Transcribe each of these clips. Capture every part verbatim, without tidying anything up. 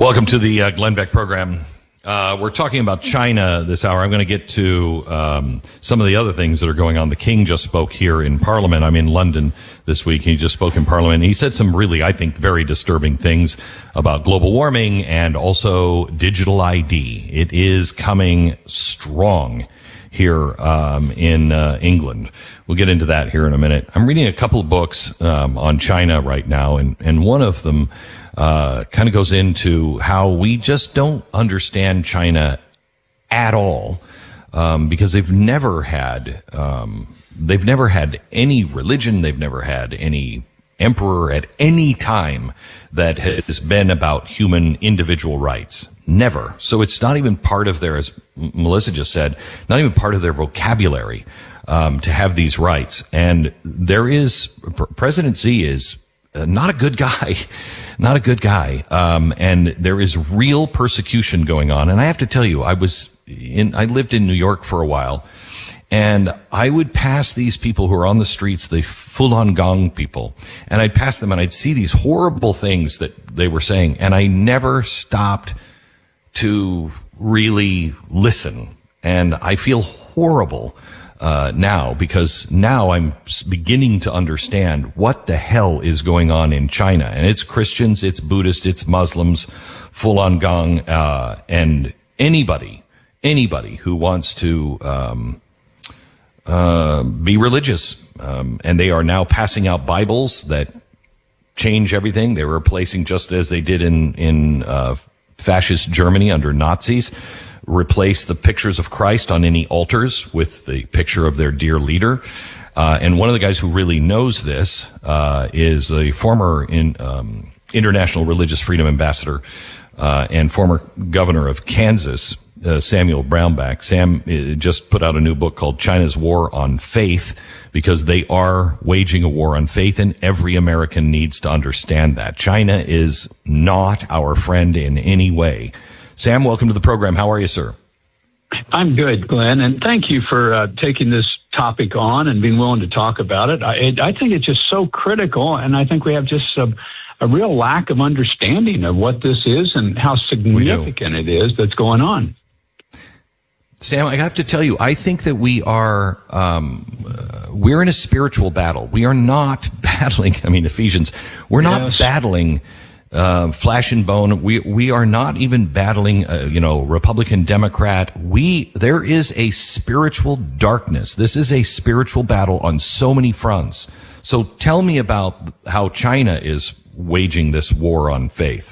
Welcome to the uh, Glenn Beck program. Uh, we're talking about China this hour. I'm going to get to um, some of the other things that are going on. The King just spoke here in Parliament. I'm in London this week. He just spoke in Parliament. He said some really, I think, very disturbing things about global warming and also digital I D. It is coming strong here um, in uh, England. We'll get into that here in a minute. I'm reading a couple of books um, on China right now, and, and one of them uh, kind of goes into how we just don't understand China at all, um, because they've never had um, they've never had any religion, they've never had any emperor at any time that has been about human individual rights. Never. So it's not even part of their, as Melissa just said, not even part of their vocabulary um, to have these rights. And there is, President Xi is uh, not a good guy, not a good guy. Um, and there is real persecution going on. And I have to tell you, I was in, I lived in New York for a while, and I would pass these people who are on the streets, the Falun Gong people, and I'd pass them and I'd see these horrible things that they were saying, and I never stopped to really listen. And I feel horrible uh, now, because now I'm beginning to understand what the hell is going on in China. And it's Christians, it's Buddhists, it's Muslims, Falun Gong, uh, and anybody, anybody who wants to um, uh, be religious. Um, and they are now passing out Bibles that change everything. They're replacing, just as they did in, in uh, fascist Germany under Nazis, replace the pictures of Christ on any altars with the picture of their dear leader. Uh, and one of the guys who really knows this uh, is a former in, um, International Religious Freedom Ambassador uh, and former governor of Kansas, uh, Samuel Brownback. Sam uh, just put out a new book called China's War on Faith, because they are waging a war on faith, and every American needs to understand that. China is not our friend in any way. Sam, welcome to the program. How are you, sir? I'm good, Glenn, and thank you for uh, taking this topic on and being willing to talk about it. I, it, I think it's just so critical, and I think we have just a, a real lack of understanding of what this is and how significant it is that's going on. Sam, I have to tell you, I think that we are, um, uh, we're in a spiritual battle. We are not battling, I mean, Ephesians, we're not yes. battling uh, flesh and bone. We, we are not even battling, uh, you know, Republican, Democrat. We, there is a spiritual darkness. This is a spiritual battle on so many fronts. So tell me about how China is waging this war on faith.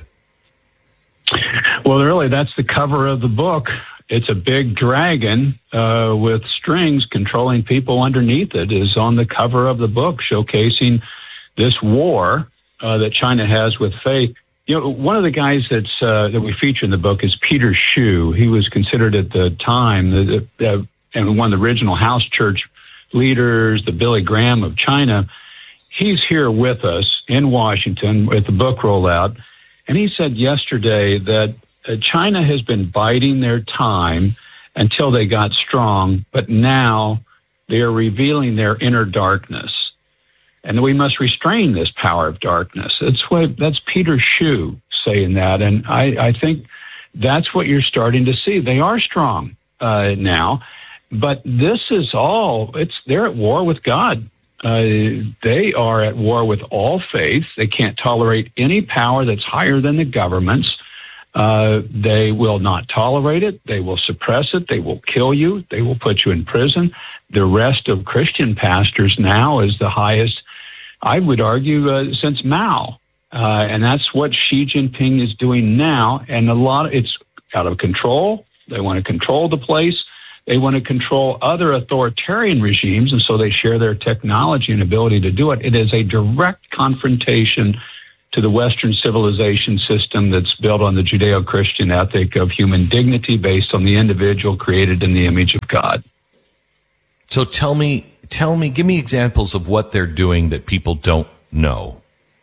Well, really, that's the cover of the book. It's a big dragon uh, with strings controlling people underneath it is on the cover of the book, showcasing this war uh, that China has with faith. You know, one of the guys that's uh, that we feature in the book is Peter Xu. He was considered at the time the, uh, and one of the original house church leaders, the Billy Graham of China. He's here with us in Washington at the book rollout, and he said yesterday that China has been biding their time until they got strong, but now they are revealing their inner darkness. And we must restrain this power of darkness. That's what, that's Peter Xu saying that. And I, I think that's what you're starting to see. They are strong uh, now, but this is all, it's, they're at war with God. Uh, they are at war with all faith. They can't tolerate any power that's higher than the governments. Uh, they will not tolerate it. They will suppress it. They will kill you. They will put you in prison. The arrest of Christian pastors now is the highest, I would argue, uh, since Mao. Uh, and that's what Xi Jinping is doing now. And a lot of, it's out of control. They want to control the place. They want to control other authoritarian regimes. And so they share their technology and ability to do it. It is a direct confrontation to the Western civilization system that's built on the Judeo-Christian ethic of human dignity based on the individual created in the image of God. So tell me, tell me, give me examples of what they're doing that people don't know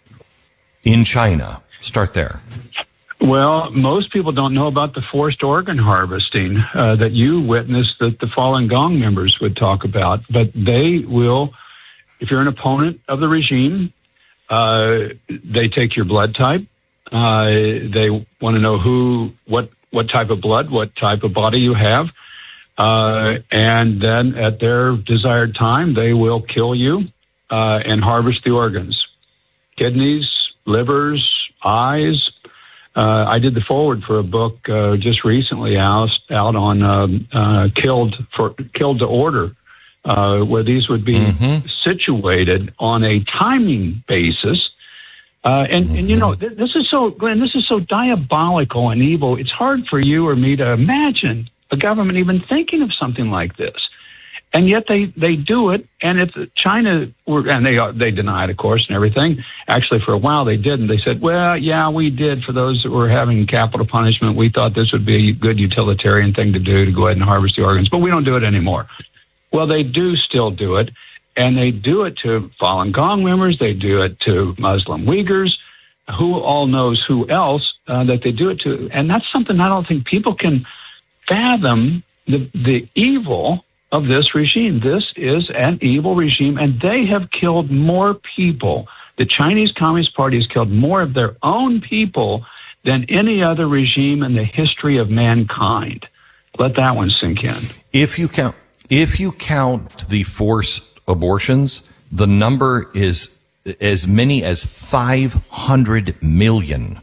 in China. Start there. Well, most people don't know about the forced organ harvesting uh, that you witnessed that the Falun Gong members would talk about. But they will, if you're an opponent of the regime, Uh, they take your blood type. Uh, they want to know who, what, what type of blood, what type of body you have. Uh, and then at their desired time, they will kill you, uh, and harvest the organs, kidneys, livers, eyes. Uh, I did the forward for a book, uh, just recently out, out on, um, uh, killed for, killed to order, uh, where these would be mm-hmm. situated on a timing basis. Uh, and, mm-hmm. and, you know, th- this is so, Glenn, this is so diabolical and evil. It's hard for you or me to imagine a government even thinking of something like this. And yet they, they do it. And if China were, and they, they deny it, of course, and everything. Actually, for a while they didn't. They said, well, yeah, we did for those that were having capital punishment. We thought this would be a good utilitarian thing to do, to go ahead and harvest the organs, but we don't do it anymore. Well, they do still do it. And they do it to Falun Gong members. They do it to Muslim Uyghurs. Who all knows who else uh, that they do it to? And that's something I don't think people can fathom, the the evil of this regime. This is an evil regime, and they have killed more people. The Chinese Communist Party has killed more of their own people than any other regime in the history of mankind. Let that one sink in. If you count, if you count the forced abortions, the number is as many as five hundred million.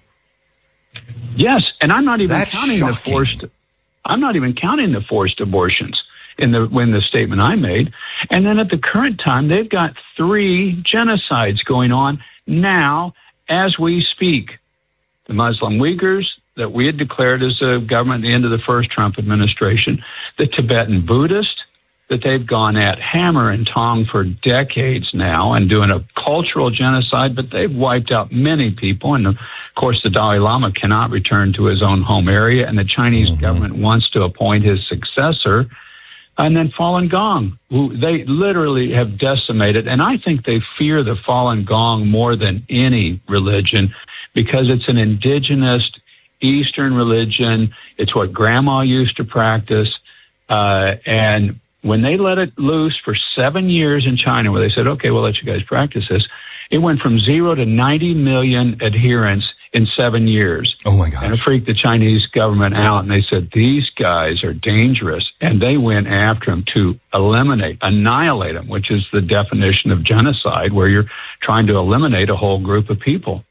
Yes, and I'm not even That's counting shocking. the forced. I'm not even counting the forced abortions in the when the statement I made. And then at the current time, they've got three genocides going on now as we speak. The Muslim Uyghurs that we had declared as a government at the end of the first Trump administration, the Tibetan Buddhist that they've gone at hammer and tong for decades now and doing a cultural genocide, but they've wiped out many people. And of course, the Dalai Lama cannot return to his own home area, and the Chinese mm-hmm. government wants to appoint his successor. And then Falun Gong, who they literally have decimated. And I think they fear the Falun Gong more than any religion because it's an indigenous Eastern religion. It's what grandma used to practice. Uh, and when they let it loose for seven years in China, where they said, okay, we'll let you guys practice this, it went from zero to ninety million adherents in seven years. Oh, my gosh. And it freaked the Chinese government out, and they said, these guys are dangerous. And they went after them to eliminate, annihilate them, which is the definition of genocide, where you're trying to eliminate a whole group of people.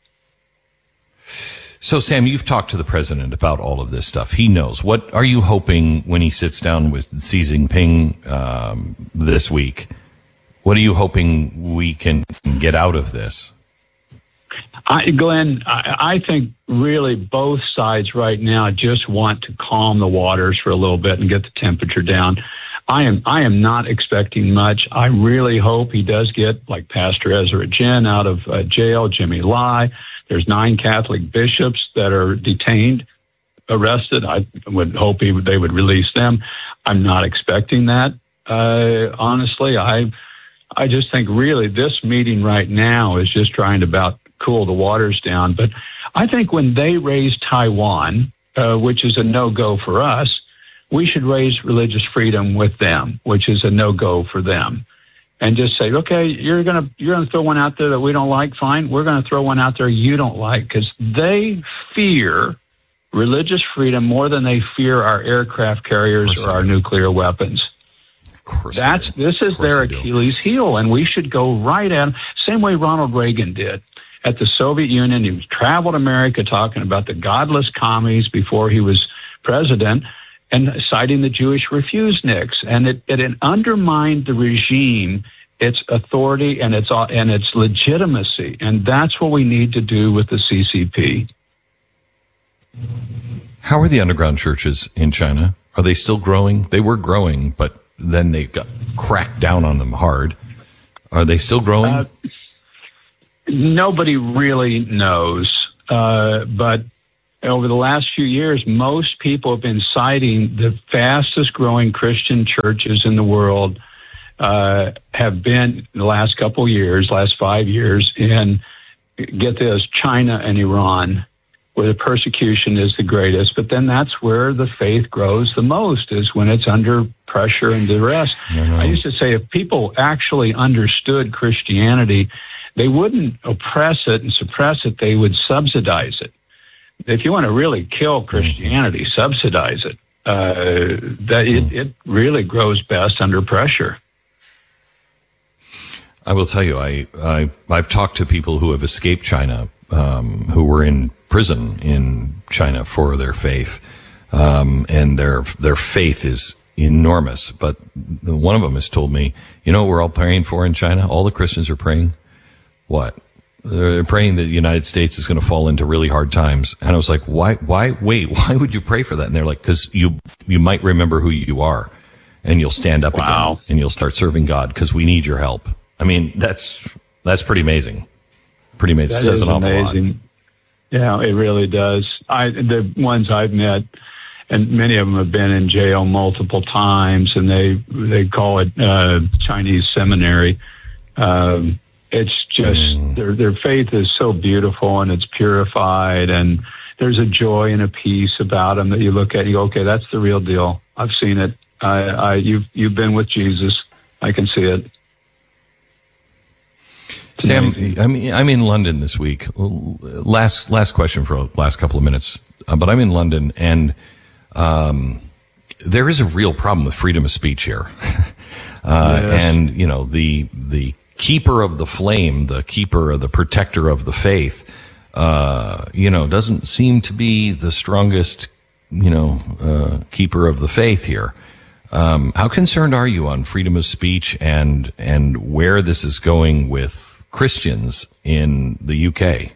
So, Sam, you've talked to the president about all of this stuff. He knows. What are you hoping when he sits down with Xi Jinping um, this week? What are you hoping we can get out of this? I, Glenn, I, I think really both sides right now just want to calm the waters for a little bit and get the temperature down. I am I am not expecting much. I really hope he does get, like Pastor Ezra Jin, out of uh, jail, Jimmy Lai. There's nine Catholic bishops that are detained, arrested. I would hope he would, they would release them. I'm not expecting that. Uh, honestly, I I just think really this meeting right now is just trying to about cool the waters down. But I think when they raise Taiwan, uh, which is a no-go for us, we should raise religious freedom with them, which is a no-go for them. And just say, okay, you're gonna you're gonna throw one out there that we don't like. Fine, we're gonna throw one out there you don't like, because they fear religious freedom more than they fear our aircraft carriers or our nuclear weapons. Of course, that's this is their Achilles heel, and we should go right at them. Same way Ronald Reagan did at the Soviet Union. He traveled America talking about the godless commies before he was president, and citing the Jewish refuseniks, and it, it, it undermined the regime, its authority, and its and its legitimacy, and that's what we need to do with the C C P. How are the underground churches in China? Are they still growing? They were growing, but then they got cracked down on them hard. Are they still growing? Uh, nobody really knows, uh, but over the last few years, most people have been citing the fastest growing Christian churches in the world uh, have been the last couple of years, last five years, in, get this, China and Iran, where the persecution is the greatest. But then that's where the faith grows the most, is when it's under pressure and duress. I used to say if people actually understood Christianity, they wouldn't oppress it and suppress it, they would subsidize it. if you want to really kill Christianity, subsidize it. Uh, that it, it really grows best under pressure. I will tell you, I, I I've talked to people who have escaped China, um, who were in prison in China for their faith, um, and their their faith is enormous. But one of them has told me, you know what we're all praying for in China? All the Christians are praying. What? They're praying that the United States is going to fall into really hard times. And I was like, why, why, wait, why would you pray for that? And they're like, because you, you might remember who you are and you'll stand up wow. again and you'll start serving God because we need your help. I mean, that's, that's pretty amazing. Pretty amazing. That Says is an awful amazing. lot. Yeah, it really does. I, the ones I've met, and many of them have been in jail multiple times, and they, they call it, uh, Chinese seminary. Um, It's just mm. their their faith is so beautiful and it's purified, and there's a joy and a peace about them that you look at. You go, okay, that's the real deal. I've seen it. I, I you've you've been with Jesus. I can see it. Sam, I mean, I'm in London this week. Last last question for the last couple of minutes, uh, but I'm in London, and um, there is a real problem with freedom of speech here, uh, yeah. and you know the the. keeper of the flame, the keeper of the protector of the faith, uh, you know, doesn't seem to be the strongest, you know, uh, keeper of the faith here. Um, how concerned are you on freedom of speech and, and where this is going with Christians in the U K?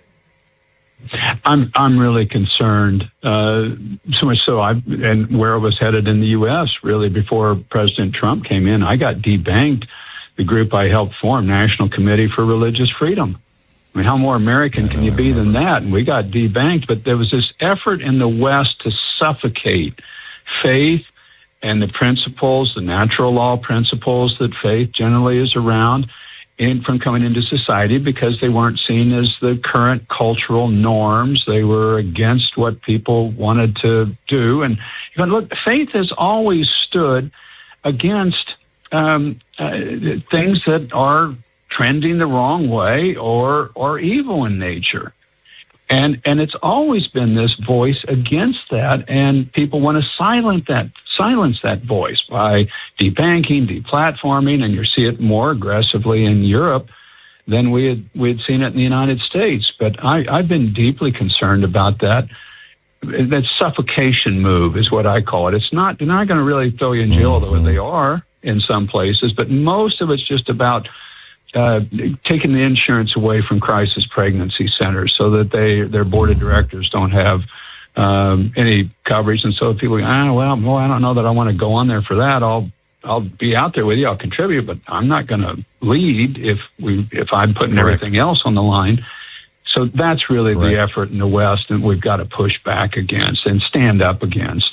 I'm, I'm really concerned, uh, so much so I, and where I was headed in the U S really before President Trump came in, I got debanked. The group I helped form, National Committee for Religious Freedom. I mean, how more American can you be than that? And we got debanked, but there was this effort in the West to suffocate faith and the principles, the natural law principles that faith generally is around, in from coming into society because they weren't seen as the current cultural norms. They were against what people wanted to do. And you know, look, faith has always stood against Um, uh, things that are trending the wrong way or or evil in nature, and and it's always been this voice against that, and people want to silence that silence that voice by debanking, deplatforming, and you see it more aggressively in Europe than we had we had seen it in the United States. But I, I've been deeply concerned about that. That suffocation move is what I call it. It's not they're not going to really throw you in jail, though they are in some places, but most of it's just about uh, taking the insurance away from crisis pregnancy centers so that they their board of directors don't have um, any coverage. And so people go, ah, well, well, I don't know that I want to go on there for that. I'll I'll be out there with you. I'll contribute, but I'm not going to lead if we if I'm putting Correct. everything else on the line. So that's really Correct. the effort in the West that we've got to push back against and stand up against.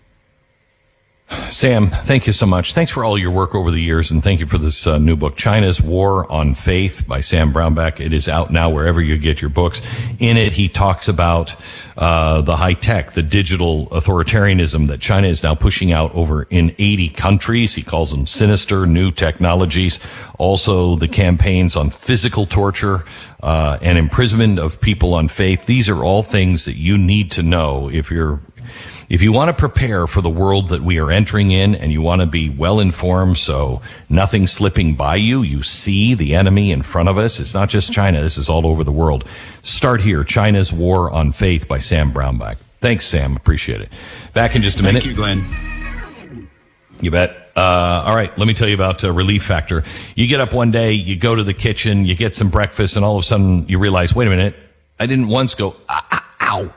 Sam, thank you so much. Thanks for all your work over the years, and thank you for this uh, new book, China's War on Faith by Sam Brownback. It is out now wherever you get your books. In it, he talks about uh, the high tech, the digital authoritarianism that China is now pushing out over in eighty countries. He calls them sinister new technologies. Also, the campaigns on physical torture uh, and imprisonment of people on faith. These are all things that you need to know if you're If you want to prepare for the world that we are entering in and you want to be well informed so nothing slipping by you, you see the enemy in front of us. It's not just China. This is all over the world. Start here. China's War on Faith by Sam Brownback. Thanks, Sam. Appreciate it. Back in just a minute. Thank you, Glenn. You bet. Uh, all right. Let me tell you about uh, Relief Factor. You get up one day, you go to the kitchen, you get some breakfast, and all of a sudden you realize, wait a minute, I didn't once go, ah, ah, ow.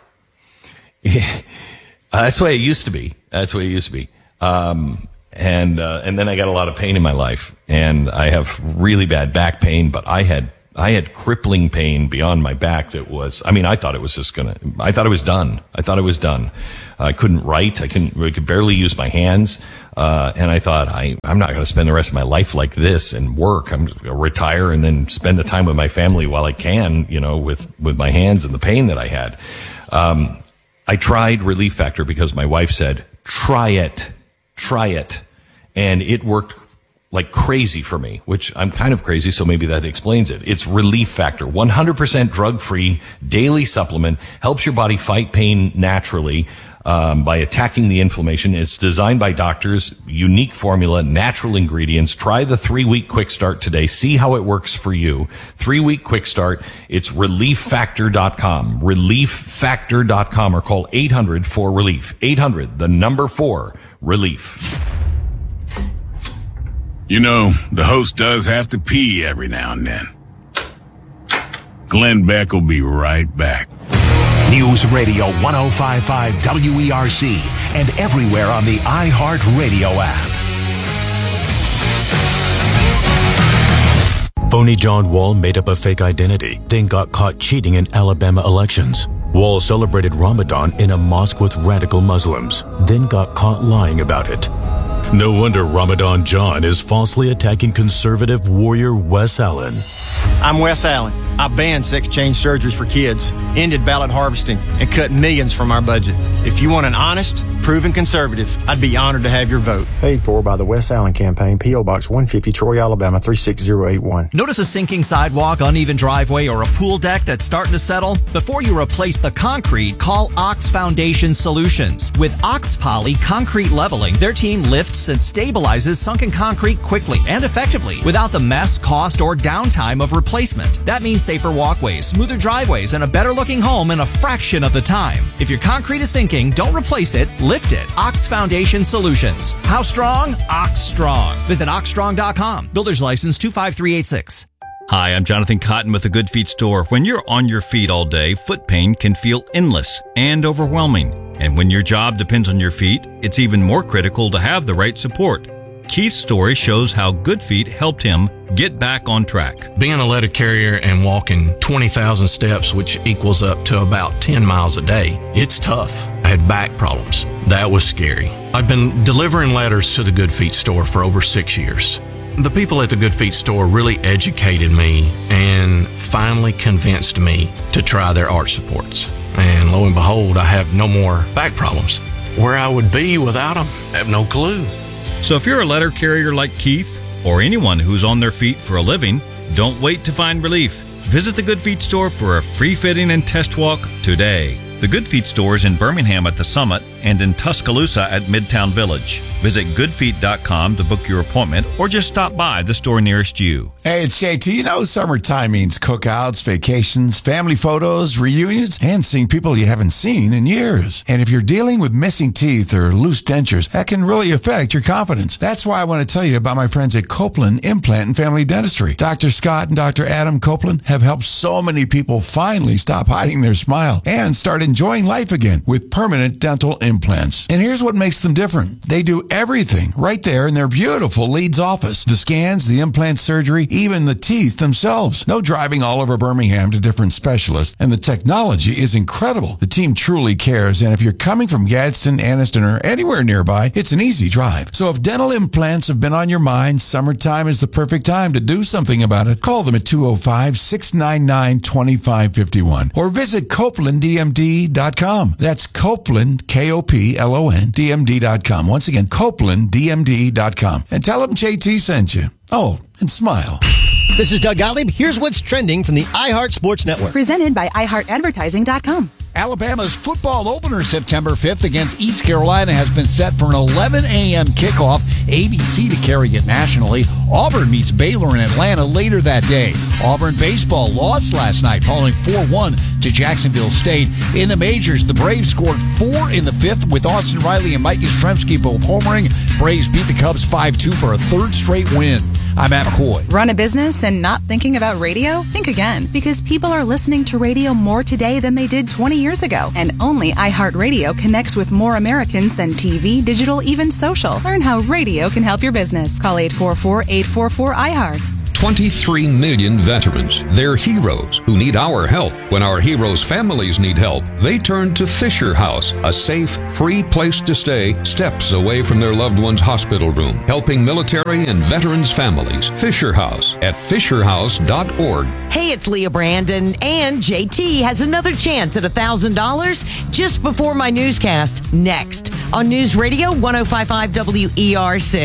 Uh, that's the way it used to be. That's the way it used to be. Um, and, uh, and then I got a lot of pain in my life, and I have really bad back pain, but I had, I had crippling pain beyond my back that was, I mean, I thought it was just gonna, I thought it was done. I thought it was done. I couldn't write. I couldn't, I could barely use my hands. Uh, and I thought, I, I'm not going to spend the rest of my life like this and work. I'm going to retire and then spend the time with my family while I can, you know, with, with my hands and the pain that I had. Um, I tried Relief Factor because my wife said, try it, try it. And it worked like crazy for me, which I'm kind of crazy, so maybe that explains it. It's Relief Factor, one hundred percent drug-free daily supplement, helps your body fight pain naturally um, by attacking the inflammation. It's designed by doctors, unique formula, natural ingredients. Try the three-week quick start today. See how it works for you. Three-week quick start. It's relief factor dot com, relief factor dot com, or call eight hundred four relief. eight hundred, the number four, relief. You know, the host does have to pee every now and then. Glenn Beck will be right back. News Radio one oh five point five W E R C and everywhere on the iHeartRadio app. Phony John Wall made up a fake identity, then got caught cheating in Alabama elections. Wall celebrated Ramadan in a mosque with radical Muslims, then got caught lying about it. No wonder Ramadan John is falsely attacking conservative warrior Wes Allen. I'm Wes Allen. I banned sex-change surgeries for kids, ended ballot harvesting, and cut millions from our budget. If you want an honest, proven conservative, I'd be honored to have your vote. Paid for by the Wes Allen Campaign, P O. Box one fifty, Troy, Alabama, three six zero eight one. Notice a sinking sidewalk, uneven driveway, or a pool deck that's starting to settle? Before you replace the concrete, call Ox Foundation Solutions. With Ox Poly Concrete Leveling, their team lifts and stabilizes sunken concrete quickly and effectively without the mess, cost, or downtime of replacement. That means safer walkways, smoother driveways, and a better-looking home in a fraction of the time. If your concrete is sinking, don't replace it, lift it. Ox Foundation Solutions. How strong? Ox Strong. Visit ox strong dot com. Builder's license two five three eight six. Hi, I'm Jonathan Cotton with the Good Feet Store. When you're on your feet all day, foot pain can feel endless and overwhelming. And when your job depends on your feet, it's even more critical to have the right support. Keith's story shows how Good Feet helped him get back on track. Being a letter carrier and walking twenty thousand steps, which equals up to about ten miles a day, it's tough. I had back problems. That was scary. I've been delivering letters to the Good Feet Store for over six years. The people at the Good Feet Store really educated me and finally convinced me to try their arch supports. And lo and behold, I have no more back problems. Where I would be without them, I have no clue. So if you're a letter carrier like Keith, or anyone who's on their feet for a living, don't wait to find relief. Visit the Good Feet Store for a free fitting and test walk today. The Good Feet Store is in Birmingham at the Summit and in Tuscaloosa at Midtown Village. Visit good feet dot com to book your appointment or just stop by the store nearest you. Hey, it's J T. You know, summertime means cookouts, vacations, family photos, reunions, and seeing people you haven't seen in years. And if you're dealing with missing teeth or loose dentures, that can really affect your confidence. That's why I want to tell you about my friends at Copeland Implant and Family Dentistry. Doctor Scott and Doctor Adam Copeland have helped so many people finally stop hiding their smile and start enjoying life again with permanent dental implants. And here's what makes them different. They do everything right there in their beautiful Leeds office. The scans, the implant surgery, even the teeth themselves. No driving all over Birmingham to different specialists. And the technology is incredible. The team truly cares. And if you're coming from Gadsden, Anniston, or anywhere nearby, it's an easy drive. So if dental implants have been on your mind, summertime is the perfect time to do something about it. Call them at two oh five, six nine nine, two five five one or visit copeland d m d dot com. That's Copeland, K O P L O N, D M D dot com. Once again, copeland d m d dot com. And tell them J T sent you. Oh, and smile. This is Doug Gottlieb. Here's what's trending from the iHeart Sports Network. Presented by i heart advertising dot com. Alabama's football opener September fifth against East Carolina has been set for an eleven a.m. kickoff. A B C to carry it nationally. Auburn meets Baylor in Atlanta later that day. Auburn baseball lost last night, falling four one to Jacksonville State. In the majors, the Braves scored four in the fifth with Austin Riley and Mike Yastrzemski both homering. Braves beat the Cubs five two for a third straight win. I'm Matt McCoy. Run a business and not thinking about radio? Think again, because people are listening to radio more today than they did twenty years ago. And only iHeartRadio connects with more Americans than T V, digital, even social. Learn how radio can help your business. Call eight four four, eight four four, I heart. twenty-three million veterans. They're heroes who need our help. When our heroes' families need help, they turn to Fisher House, a safe, free place to stay, steps away from their loved one's hospital room, helping military and veterans' families. Fisher House at fisher house dot org. Hey, it's Leah Brandon, and J T has another chance at one thousand dollars just before my newscast, next on News Radio one oh five point five W E R C.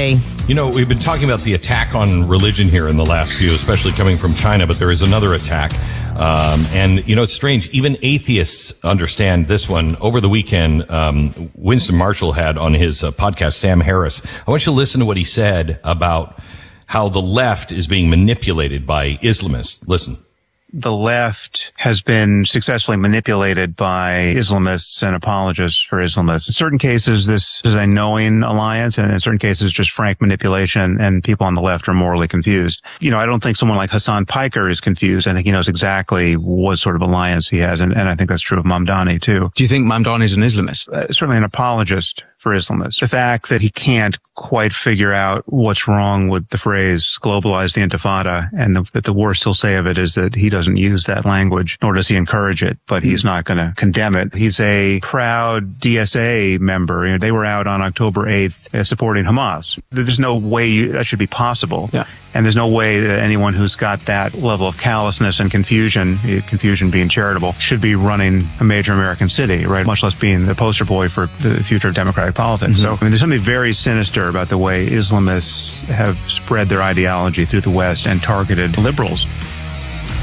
You know, we've been talking about the attack on religion here in the last few, especially coming from China, but there is another attack. Um, and, you know, it's strange. Even atheists understand this one. Over the weekend, um, Winston Marshall had on his uh, podcast, Sam Harris. I want you to listen to what he said about how the left is being manipulated by Islamists. Listen. The left has been successfully manipulated by Islamists and apologists for Islamists. In certain cases, this is a knowing alliance, and in certain cases, just frank manipulation, and people on the left are morally confused. You know, I don't think someone like Hassan Piker is confused. I think he knows exactly what sort of alliance he has, and, and I think that's true of Mamdani, too. Do you think Mamdani is an Islamist? Uh, certainly an apologist for Islamists. The fact that he can't quite figure out what's wrong with the phrase globalize the intifada, and the, that the worst he'll say of it is that he doesn't use that language, nor does he encourage it, but he's not going to condemn it. He's a proud D S A member. You know, they were out on October eighth uh, supporting Hamas. There's no way you, that should be possible. Yeah. And there's no way that anyone who's got that level of callousness and confusion, confusion being charitable, should be running a major American city, right? Much less being the poster boy for the future of democratic politics. Mm-hmm. So, I mean, there's something very sinister about the way Islamists have spread their ideology through the West and targeted liberals.